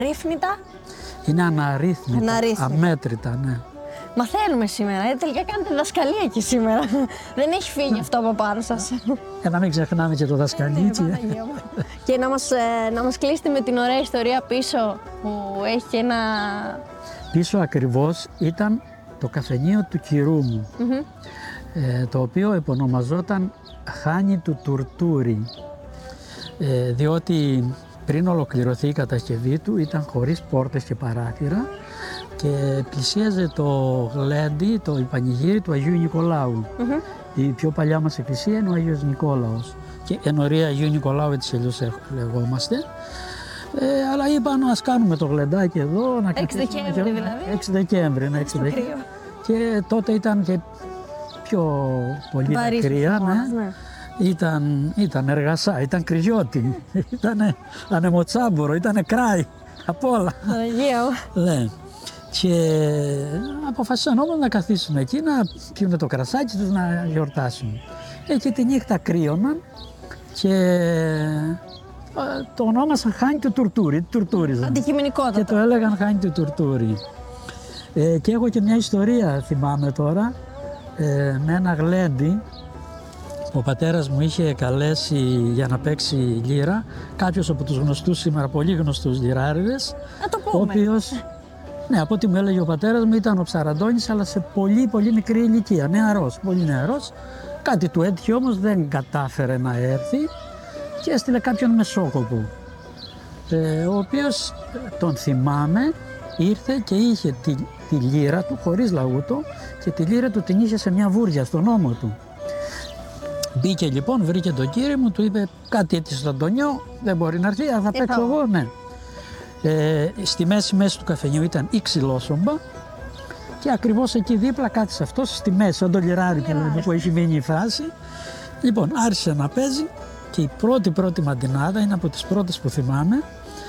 Ρύθμιτα. Είναι αναρρύθμιτα, αμέτρητα, ναι. Μαθαίνουμε σήμερα, τελικά κάνετε δασκαλία και σήμερα. Δεν έχει φύγει αυτό από πάνω σας. Να μην ξεχνάμε και το δασκαλίτσι. Και να μας κλείσετε με την ωραία ιστορία πίσω που έχει ένα... Πίσω ακριβώς ήταν το καφενείο του κυρού μου, το οποίο επωνομαζόταν Χάνι του Τουρτούρι, διότι πριν ολοκληρωθεί η κατασκευή του ήταν χωρίς πόρτες και παράθυρα και πλησίαζε το γλέντι, η πανηγύρι του Αγίου Νικολάου. Η πιο παλιά μας εκκλησία είναι ο Άγιος Νικόλαος και ενορία Αγίου Νικολάου, έτσι αλλιώς λεγόμαστε. Αλλά είπαν ας κάνουμε το γλεντάκι εδώ, να 6 Δεκέμβρη δηλαδή. 6 Δεκέμβρη, ναι, 6 Δεκέμβρη. Και τότε ήταν και πιο πολύ κρύα, ναι. Ήταν εργασά, ήταν κρυζιώτη, ήταν ανεμοτσάμπορο, ήταν κράι, απ' όλα. Ναι. Και αποφασίσαν όμως να καθίσουν εκεί, να πιούνε το κρασάκι τους, να γιορτάσουν. Και τη νύχτα κρύωναν και το ονόμασαν Χάνι του Τουρτούρι, τουρτούριζαν. Αντικειμενικότατα. Και το έλεγαν Χάνι του Τουρτούρι. Και έχω και μια ιστορία, θυμάμαι τώρα, με ένα γλέντι. Ο πατέρας μου είχε καλέσει για να παίξει λύρα κάποιος από τους γνωστούς σήμερα, πολύ γνωστούς λυράριδες. Να το πούμε. Ο οποίος, ναι, από ό,τι μου έλεγε ο πατέρας μου, ήταν ο Ψαραντώνης, αλλά σε πολύ πολύ μικρή ηλικία, νεαρός, πολύ νεαρός. Κάτι του έτυχε όμως, δεν κατάφερε να έρθει και έστειλε κάποιον μεσόκοπο, ο οποίος, τον θυμάμαι, ήρθε και είχε τη λύρα του, χωρίς λαγούτο, και τη λύρα του την είχε σε μια βούρια στον ώμο του. Μπήκε λοιπόν, βρήκε τον κύριο μου, του είπε κάτι έτσι στον Αντωνιό, δεν μπορεί να έρθει, θα παίξω εγώ, ναι. Στη μέση του καφενείου ήταν η ξυλόσομπα και ακριβώς εκεί δίπλα κάθισε αυτός στη μέση, σαν το λιράρι που έχει μείνει η φράση. Λοιπόν, άρχισε να παίζει και η πρώτη μαντινάδα, είναι από τις πρώτες που θυμάμαι,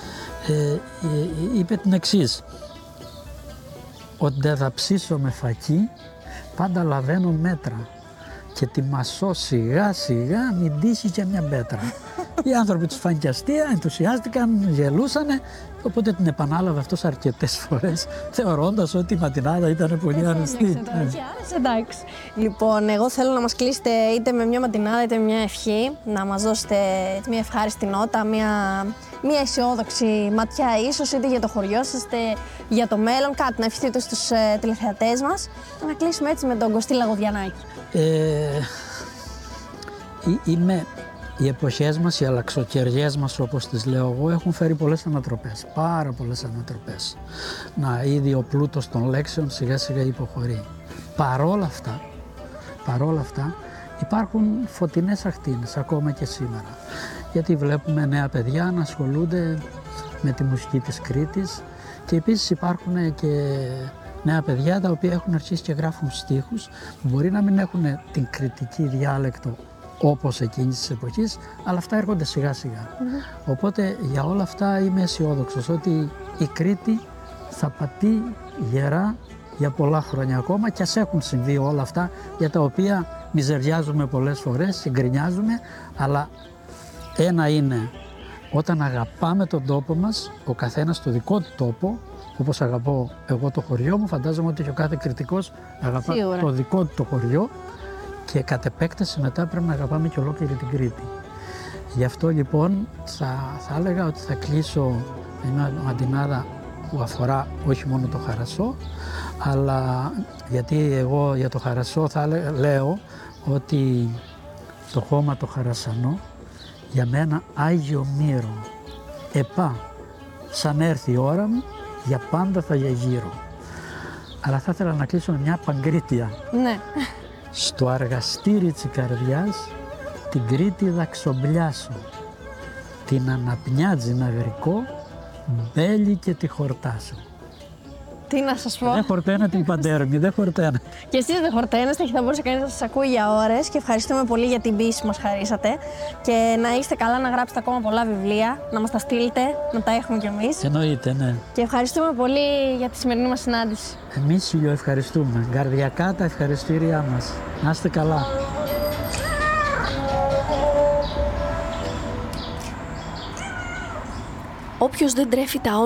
είπε την εξής: ότι δεν θα ψήσω με φακί, πάντα λαβαίνω μέτρα και τη μασώ σιγά σιγά, μην τύχει και μια πέτρα. Οι άνθρωποι τους φάνηκε αστεία, ενθουσιάστηκαν, γελούσανε, οπότε την επανάλαβε αυτός αρκετές φορές, θεωρώντας ότι η ματινάδα ήταν πολύ αρεστή. Εντάξει. Λοιπόν, εγώ θέλω να μας κλείσετε είτε με μια ματινάδα είτε με μια ευχή, να μας δώσετε μια ευχάριστη νότα, μια αισιόδοξη ματιά ίσως, είτε για το χωριό σας, είτε για το μέλλον, κάτι να ευχηθείτε στους τηλεθεατές μας, και να κλείσουμε έτσι με τον Κωστή Λαγοδιανάκη. Οι εποχές μας, οι αλλαξοκαιριές μας, όπως τις λέω εγώ, έχουν φέρει πολλές ανατροπές, πάρα πολλές ανατροπές. Ήδη ο πλούτος των λέξεων σιγά σιγά υποχωρεί. Παρόλα αυτά υπάρχουν φωτεινές ακτίνες ακόμα και σήμερα. Γιατί βλέπουμε νέα παιδιά να ασχολούνται με τη μουσική της Κρήτης και επίσης υπάρχουν και νέα παιδιά τα οποία έχουν αρχίσει και γράφουν στίχους που μπορεί να μην έχουν την κρητική διάλεκτο όπως εκείνης της εποχής, αλλά αυτά έρχονται σιγά σιγά. Οπότε για όλα αυτά είμαι αισιόδοξος ότι η Κρήτη θα πατεί γερά για πολλά χρόνια ακόμα και ας έχουν συμβεί όλα αυτά για τα οποία μιζεριάζουμε πολλές φορές, συγκρινιάζουμε, αλλά ένα είναι, όταν αγαπάμε τον τόπο μας, ο καθένας το δικό του τόπο, όπως αγαπώ εγώ το χωριό μου, φαντάζομαι ότι και ο κάθε κριτικός αγαπά το δικό του το χωριό και κατ' επέκταση μετά πρέπει να αγαπάμε και ολόκληρη την Κρήτη. Γι' αυτό λοιπόν θα έλεγα ότι θα κλείσω μια μαντινάδα που αφορά όχι μόνο το Χαρασσό, αλλά γιατί εγώ για το Χαρασσό θα λέω ότι το χώμα το χαρασσανό για μένα Άγιο Μύρο, επά, σαν έρθει η ώρα μου, για πάντα θα γύρω. Αλλά θα ήθελα να κλείσω με μια παγκρίτια. Ναι. Στο αργαστήρι της καρδιάς την Κρήτη δαξομπλιάσω, την αναπνιάτζι ναγρικό μπέλι και τη χορτάσω. Τι να σας πω. Δεν χορταίνεται η Παντέρμη, δεν χορταίνεται. Και εσείς δεν χορταίνεστε και θα μπορούσε κανείς να σας ακούει για ώρες και ευχαριστούμε πολύ για την ποιήση που μας χαρίσατε και να είστε καλά, να γράψετε ακόμα πολλά βιβλία, να μας τα στείλετε, να τα έχουμε κι εμείς. Εννοείται, ναι. Και ευχαριστούμε πολύ για τη σημερινή μας συνάντηση. Εμείς ευχαριστούμε. Καρδιακά τα ευχαριστήριά μας. Να είστε καλά. Όποιος δεν τρέφει τα